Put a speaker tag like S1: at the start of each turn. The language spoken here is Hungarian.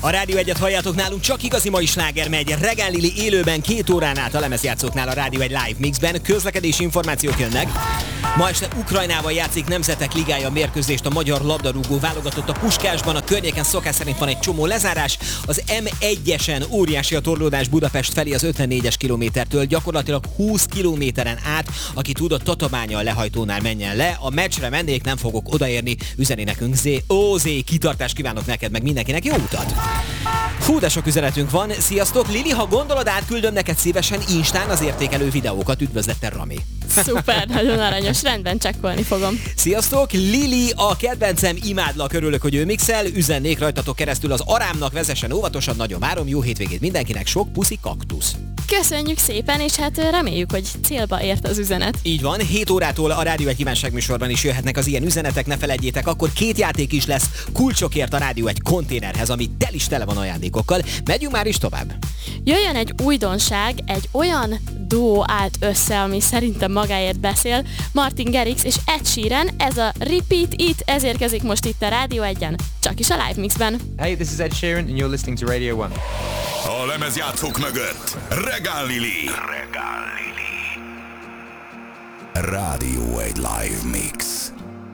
S1: A Rádió 1-et halljátok, nálunk csak igazi mai sláger megy. Regán Lili élőben 2 órán át a lemezjátszóknál a Rádió 1 live mixben. Közlekedési információk jönnek. Ma este Ukrajnával játszik Nemzetek Ligája mérkőzést a magyar labdarúgó válogatott a Puskásban. A környéken szokás szerint van egy csomó lezárás. Az M1-esen óriási a torlódás Budapest felé az 54-es kilométertől. Gyakorlatilag 20 kilométeren át, aki tud, a Tatabánya lehajtónál menjen le. A meccsre mennék, nem fogok odaérni, üzeni nekünk Zé, kitartást kívánok neked, meg mindenkinek, jó utat! Fú, de sok üzenetünk van. Sziasztok, Lili, ha gondolod, átküldöm neked szívesen Instán az értékelő videókat. Üdvözlettel, Rami.
S2: Szuper, nagyon aranyos, rendben, csekkolni fogom.
S1: Sziasztok, Lili, a kedvencem, imádlak, örülök, hogy ő mixel, üzennék rajtatok keresztül az arámnak, vezessen óvatosan, nagyon várom, jó hétvégét mindenkinek, sok puszi, kaktusz.
S2: Köszönjük szépen, és hát reméljük, hogy célba ért az üzenet.
S1: Így van, 7 órától a Rádió 1 kívánságműsorban is jöhetnek az ilyen üzenetek, ne feledjétek, akkor 2 játék is lesz kulcsokért a Rádió 1 konténerhez, ami tele van ajándékokkal. Megyünk már is tovább.
S2: Jöjjön egy újdonság, egy olyan duó állt össze, ami szerintem magáért beszél. Martin Garrix és Ed Sheeran, ez a Repeat It, ez érkezik most itt a Rádió 1-en, csak is a Live Mixben.
S3: Hey, this is Ed Sheeran and you're listening to Radio 1.
S4: A lemezjátszók mögött Regán Lili. Rádió 1 Live Mix.